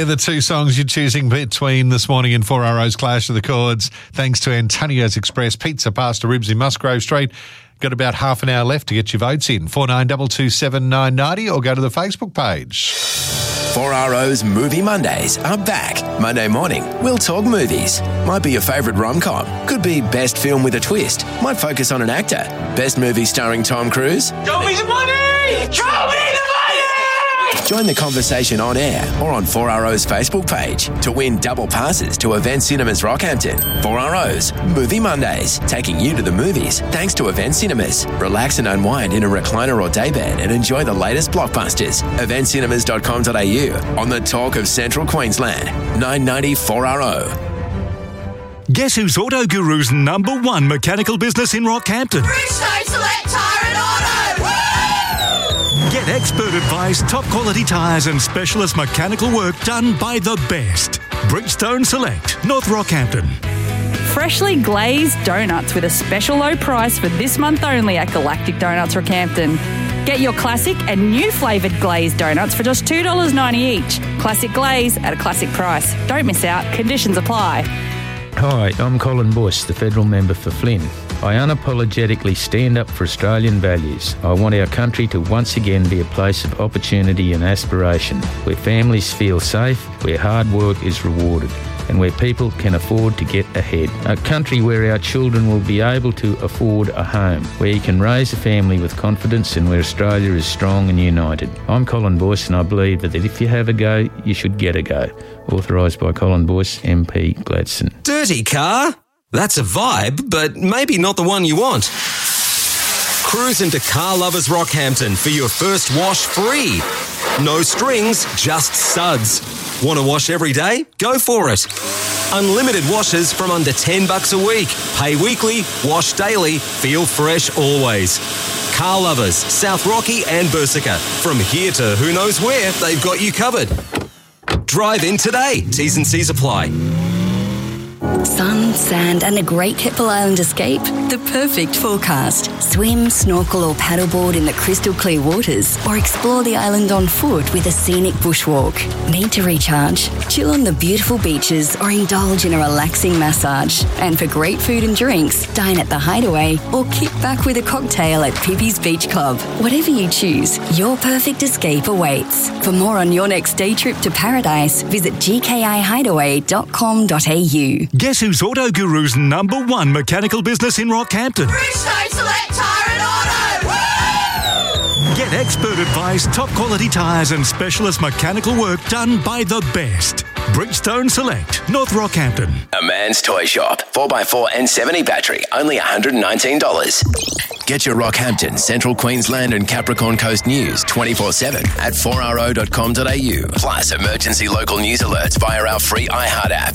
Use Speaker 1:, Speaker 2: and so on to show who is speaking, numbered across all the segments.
Speaker 1: They're the two songs you're choosing between this morning in 4RO's Clash of the Chords. Thanks to Antonio's Express Pizza, Pasta, Ribs in Musgrove Street. Got about half an hour left to get your votes in. 4922 990 or go to the Facebook page.
Speaker 2: 4RO's Movie Mondays are back. Monday morning, we'll talk movies. Might be your favourite rom-com. Could be best film with a twist. Might focus on an actor. Best movie starring Tom Cruise.
Speaker 3: Show me the money! Show me the money!
Speaker 2: Join the conversation on air or on 4RO's Facebook page to win double passes to Event Cinemas Rockhampton. 4RO's Movie Mondays, taking you to the movies thanks to Event Cinemas. Relax and unwind in a recliner or daybed and enjoy the latest blockbusters. EventCinemas.com.au on the talk of Central Queensland. 990 4RO.
Speaker 4: Guess who's Auto Guru's number one mechanical business in Rockhampton?
Speaker 3: Bridgestone Select Tyre and Auto! Woo!
Speaker 4: Get expert advice, top quality tyres and specialist mechanical work done by the best. Bridgestone Select, North Rockhampton.
Speaker 5: Freshly glazed donuts with a special low price for this month only at Galactic Donuts Rockhampton. Get your classic and new flavoured glazed donuts for just $2.90 each. Classic glaze at a classic price. Don't miss out. Conditions apply.
Speaker 6: Hi, I'm Colin Bush, the federal member for Flynn. I unapologetically stand up for Australian values. I want our country to once again be a place of opportunity and aspiration, where families feel safe, where hard work is rewarded, and where people can afford to get ahead. A country where our children will be able to afford a home, where you can raise a family with confidence and where Australia is strong and united. I'm Colin Boyce and I believe that if you have a go, you should get a go. Authorised by Colin Boyce, MP, Gladstone.
Speaker 7: Dirty car? That's a vibe, but maybe not the one you want. Cruise into Car Lovers Rockhampton for your first wash free. No strings, just suds. Want to wash every day? Go for it. Unlimited washes from under $10 a week. Pay weekly, wash daily, feel fresh always. Car Lovers, South Rocky and Bersica. From here to who knows where, they've got you covered. Drive in today. T's and C's apply.
Speaker 8: Sun, sand and a great Keppel Island escape? The perfect forecast. Swim, snorkel or paddleboard in the crystal clear waters or explore the island on foot with a scenic bushwalk. Need to recharge? Chill on the beautiful beaches or indulge in a relaxing massage. And for great food and drinks, dine at the Hideaway or kick back with a cocktail at Pippi's Beach Club. Whatever you choose, your perfect escape awaits. For more on your next day trip to paradise, visit gkihideaway.com.au.
Speaker 4: Guess who's Auto Guru's number one mechanical business in Rockhampton?
Speaker 3: Bridgestone Select Tyre and Auto! Woo!
Speaker 4: Get expert advice, top quality tyres and specialist mechanical work done by the best. Bridgestone Select, North Rockhampton.
Speaker 2: A Man's Toy Shop. 4x4 and 70 battery. Only $119. Get your Rockhampton, Central Queensland and Capricorn Coast news 24/7 at 4RO.com.au. Plus emergency local news alerts via our free iHeart app.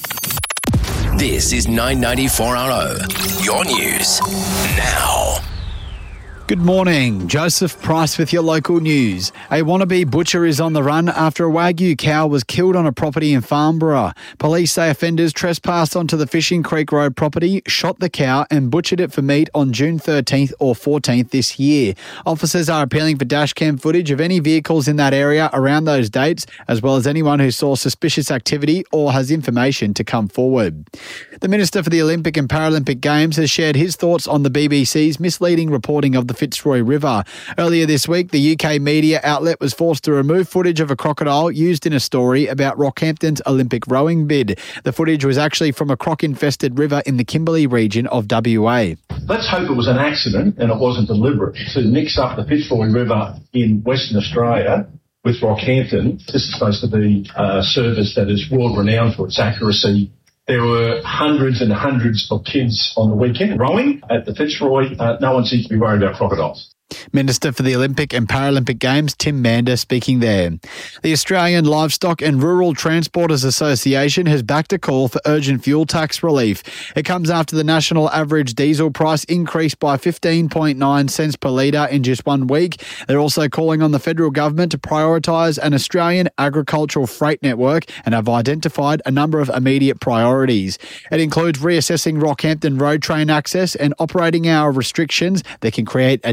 Speaker 2: This is 994RO. Your news now.
Speaker 9: Good morning. Joseph Price with your local news. A wannabe butcher is on the run after a Wagyu cow was killed on a property in Farnborough. Police say offenders trespassed onto the Fishing Creek Road property, shot the cow and butchered it for meat on June 13th or 14th this year. Officers are appealing for dashcam footage of any vehicles in that area around those dates, as well as anyone who saw suspicious activity or has information to come forward. The Minister for the Olympic and Paralympic Games has shared his thoughts on the BBC's misleading reporting of the Fitzroy River. Earlier this week, the UK media outlet was forced to remove footage of a crocodile used in a story about Rockhampton's Olympic rowing bid. The footage was actually from a croc-infested river in the Kimberley region of WA.
Speaker 10: Let's hope it was an accident and it wasn't deliberate. To mix up the Fitzroy River in Western Australia with Rockhampton, this is supposed to be a service that is world-renowned for its accuracy. There were hundreds and hundreds of kids on the weekend rowing at the Fitzroy. No one seems to be worried about crocodiles.
Speaker 9: Minister for the Olympic and Paralympic Games, Tim Mander, speaking there. The Australian Livestock and Rural Transporters Association has backed a call for urgent fuel tax relief. It comes after the national average diesel price increased by 15.9 cents per litre in just 1 week. They're also calling on the federal government to prioritise an Australian agricultural freight network and have identified a number of immediate priorities. It includes reassessing Rockhampton road train access and operating hour restrictions that can create additional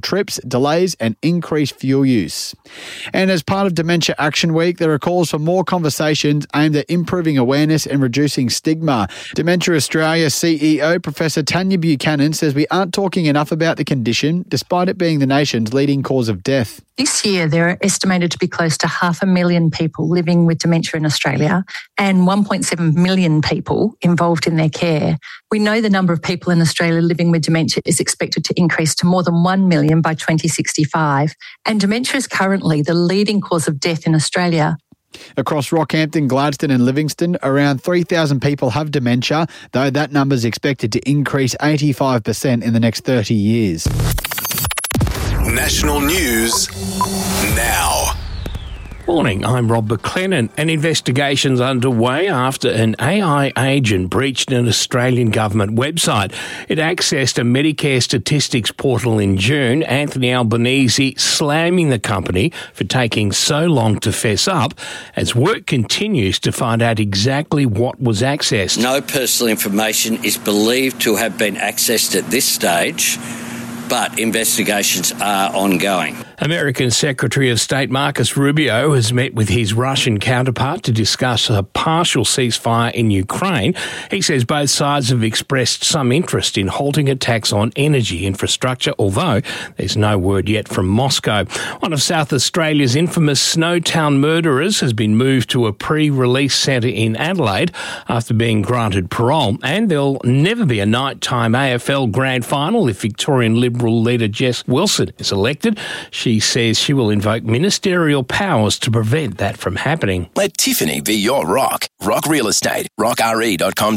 Speaker 9: trips, delays and increased fuel use. And as part of Dementia Action Week, there are calls for more conversations aimed at improving awareness and reducing stigma. Dementia Australia CEO Professor Tanya Buchanan says we aren't talking enough about the condition, despite it being the nation's leading cause of death.
Speaker 11: This year, there are estimated to be close to 500,000 people living with dementia in Australia and 1.7 million people involved in their care. We know the number of people in Australia living with dementia is expected to increase to more than 1 million by 2065. And dementia is currently the leading cause of death in Australia.
Speaker 9: Across Rockhampton, Gladstone and Livingston, around 3,000 people have dementia, though that number is expected to increase 85% in the next 30 years.
Speaker 12: National news now.
Speaker 13: Morning, I'm Rob McLennan. An investigation's underway after an AI agent breached an Australian government website. It accessed a Medicare statistics portal in June. Anthony Albanese slamming the company for taking so long to fess up as work continues to find out exactly what was accessed.
Speaker 14: No personal information is believed to have been accessed at this stage, but investigations are ongoing.
Speaker 13: American Secretary of State Marcus Rubio has met with his Russian counterpart to discuss a partial ceasefire in Ukraine. He says both sides have expressed some interest in halting attacks on energy infrastructure, although there's no word yet from Moscow. One of South Australia's infamous Snowtown murderers has been moved to a pre-release centre in Adelaide after being granted parole, and there'll never be a nighttime AFL grand final if Victorian Liberal leader Jess Wilson is elected. She says she will invoke ministerial powers to prevent that from happening.
Speaker 2: Let Tiffany be your rock. Rock Real Estate. rockre.com.au.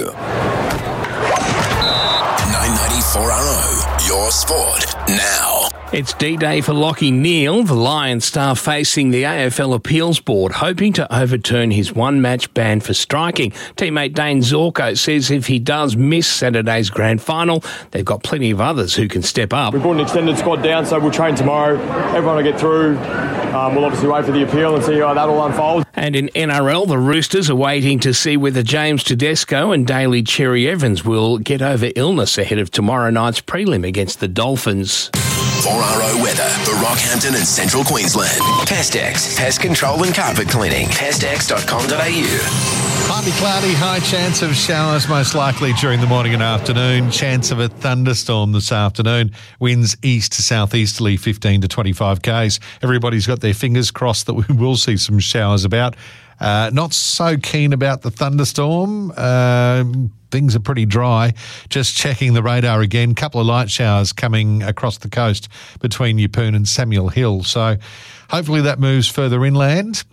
Speaker 2: 994RO. Your sport now.
Speaker 13: It's D-Day for Lachie Neale, the Lions star facing the AFL Appeals Board, hoping to overturn his one-match ban for striking. Teammate Dane Zorko says if he does miss Saturday's grand final, they've got plenty of others who can step up.
Speaker 15: We brought an extended squad down, so we'll train tomorrow. Everyone will get through. We'll obviously wait for the appeal and see how that all unfolds.
Speaker 13: And in NRL, the Roosters are waiting to see whether James Tedesco and Daly Cherry Evans will get over illness ahead of tomorrow night's prelim against the Dolphins.
Speaker 2: 4RO weather for Rockhampton and Central Queensland. Pestex, pest control and carpet cleaning. Pestex.com.au.
Speaker 1: Partly cloudy, high chance of showers most likely during the morning and afternoon. Chance of a thunderstorm this afternoon. Winds east to southeasterly 15 to 25 k's. Everybody's got their fingers crossed that we will see some showers about. Not so keen about the thunderstorm. Things are pretty dry. Just checking the radar again. Couple of light showers coming across the coast between Yeppoon and Samuel Hill. So hopefully that moves further inland.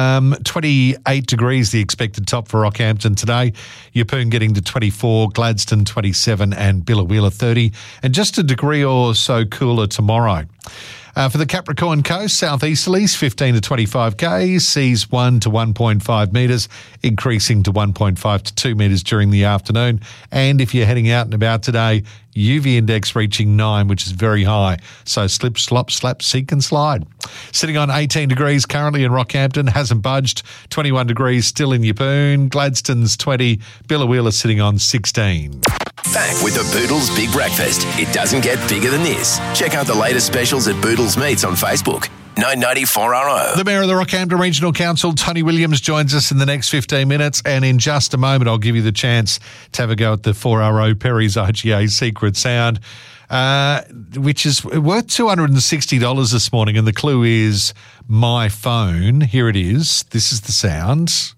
Speaker 1: 28 degrees the expected top for Rockhampton today. Yeppoon getting to 24, Gladstone 27 and Biloela 30. And just a degree or so cooler tomorrow. For the Capricorn Coast, southeasterlies 15 to 25 k's, seas 1 to 1.5 metres, increasing to 1.5 to 2 metres during the afternoon. And if you're heading out and about today, UV index reaching 9, which is very high. So slip, slop, slap, seek and slide. Sitting on 18 degrees currently in Rockhampton, hasn't budged. 21 degrees still in Yeppoon. Gladstone's 20, Biloela sitting on 16.
Speaker 2: Back with the Boodles Big Breakfast. It doesn't get bigger than this. Check out the latest specials at Boodles Meats on Facebook. 994RO.
Speaker 1: The Mayor of the Rockhampton Regional Council, Tony Williams, joins us in the next 15 minutes. And in just a moment, I'll give you the chance to have a go at the 4RO Perry's IGA Secret Sound, which is worth $260 this morning. And the clue is my phone. Here it is. This is the sound.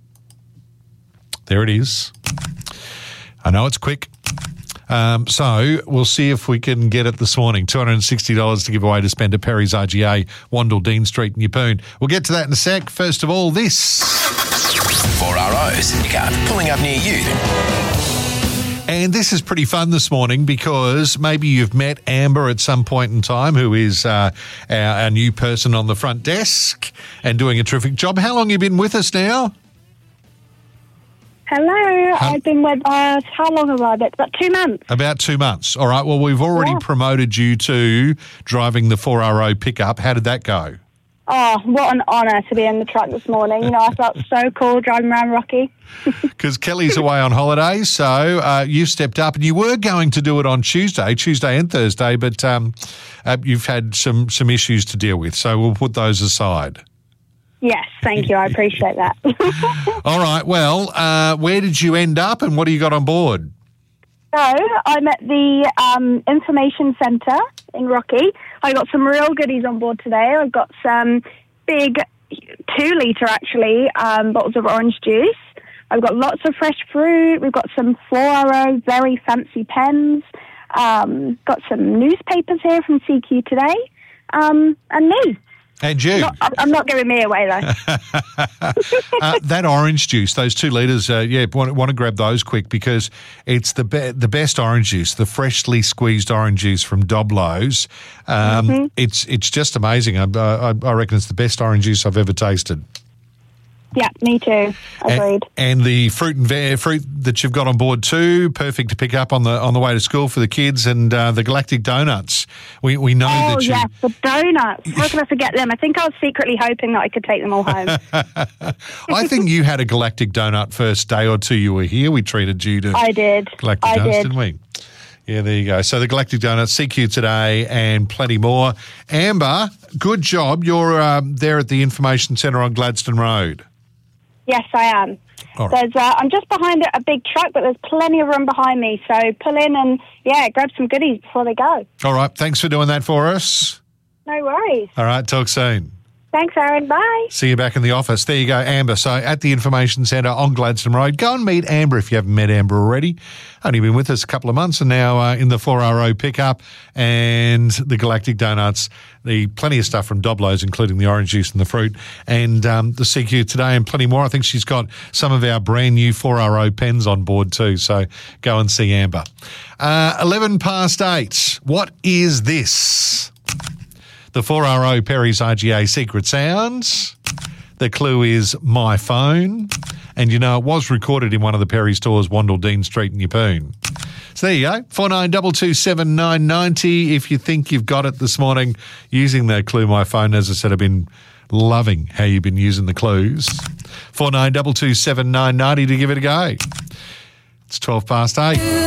Speaker 1: There it is. I know it's quick. So we'll see if we can get it this morning. $260 to give away to spend at Perry's IGA, Wandle Dean Street in Yeppoon. We'll get to that in a sec. First of all, this.
Speaker 2: 4RO's pickup pulling up near you.
Speaker 1: And this is pretty fun this morning because maybe you've met Amber at some point in time, who is our new person on the front desk and doing a terrific job. How long have you been with us now?
Speaker 16: Hello, I've been with us, how long have I been? About 2 months.
Speaker 1: About 2 months. All right, well, we've already promoted you to driving the 4RO pickup. How did that go?
Speaker 16: Oh, what an honour to be in the truck this morning. You know, I felt so cool driving around Rocky.
Speaker 1: Because Kelly's away on holiday, so you've stepped up, and you were going to do it on Tuesday and Thursday, but you've had some issues to deal with, so we'll put those aside.
Speaker 16: Yes, thank you. I appreciate that.
Speaker 1: All right, well, where did you end up, and what do you got on board?
Speaker 16: So I'm at the information centre in Rocky. I got some real goodies on board today. I've got some big 2-litre, actually, bottles of orange juice. I've got lots of fresh fruit. We've got some 4RO very fancy pens. Got some newspapers here from CQ Today. And me.
Speaker 1: And you.
Speaker 16: I'm not giving me away, though.
Speaker 1: That orange juice, those 2 litres, want to grab those quick because it's the best orange juice, the freshly squeezed orange juice from Doblo's. It's just amazing. I reckon it's the best orange juice I've ever tasted.
Speaker 16: Yeah, me too. Agreed.
Speaker 1: And the fruit that you've got on board too, perfect to pick up on the way to school for the kids, and the Galactic Donuts. We know that you...
Speaker 16: Oh, yes, the donuts. How can I forget them? I think I was secretly hoping that I could take them all home.
Speaker 1: I think you had a Galactic Donut first day or two you were here. We treated you to
Speaker 16: I did.
Speaker 1: Galactic Donuts, didn't we? Yeah, there you go. So the Galactic Donuts, CQ Today, and plenty more. Amber, good job. You're there at the Information Centre on Gladstone Road.
Speaker 16: Yes, I am.
Speaker 1: All right.
Speaker 16: I'm just behind a big truck, but there's plenty of room behind me. So pull in and, grab some goodies before they go.
Speaker 1: All right. Thanks for doing that for us.
Speaker 16: No worries.
Speaker 1: All right. Talk soon.
Speaker 16: Thanks, Aaron. Bye.
Speaker 1: See you back in the office. There you go, Amber. So at the Information Centre on Gladstone Road, go and meet Amber if you haven't met Amber already. Only been with us a couple of months and now in the 4RO pickup and the Galactic Donuts, plenty of stuff from Doblo's, including the orange juice and the fruit, and the CQ Today and plenty more. I think she's got some of our brand new 4RO pens on board too, so go and see Amber. 8:11. What is this? The 4RO Perry's RGA Secret Sounds. The clue is my phone. And you know, it was recorded in one of the Perry stores, Wandle Dean Street in Yeppoon. So there you go, 492279 990. If you think you've got it this morning using the clue my phone, as I said, I've been loving how you've been using the clues. 492279 990 to give it a go. It's 8:12.